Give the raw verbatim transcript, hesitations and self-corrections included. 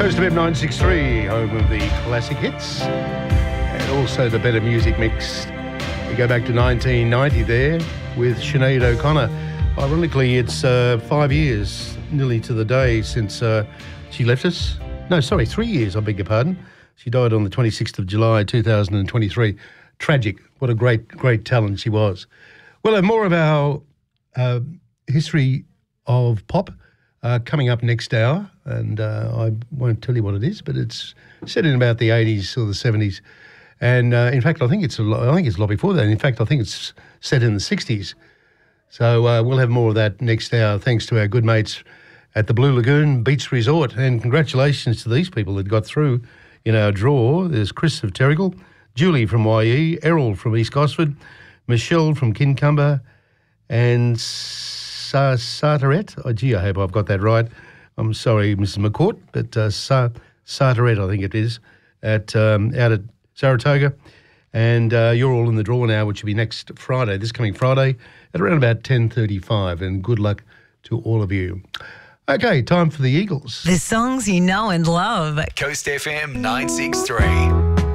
Coast F M nine sixty-three, home of the classic hits and also the better music mix. We go back to nineteen ninety there with Sinead O'Connor. Ironically, it's uh, five years, nearly to the day, since uh, she left us. No, sorry, three years, I beg your pardon. She died on the twenty-sixth of July, two thousand twenty-three. Tragic. What a great, great talent she was. Well, uh, more of our uh, history of pop uh, coming up next hour, and uh, I won't tell you what it is, but it's set in about the eighties or the seventies. And uh, in fact, I think it's a lot, I think it's a lot before that. In fact, I think it's set in the sixties. So uh, we'll have more of that next hour, thanks to our good mates at the Blue Lagoon Beach Resort. And congratulations to these people that got through in our draw. There's Chris of Terrigal, Julie from Y E, Errol from East Gosford, Michelle from Kincumber, and Sa- Sartaret. Oh, gee, I hope I've got that right. I'm sorry, Missus McCourt, but uh, Sa- Sartaret, I think it is, at um, out at Saratoga. And uh, you're all in the draw now, which will be next Friday, this coming Friday, at around about ten thirty-five. And good luck to all of you. Okay, time for the Eagles. The songs you know and love. Coast F M nine sixty-three.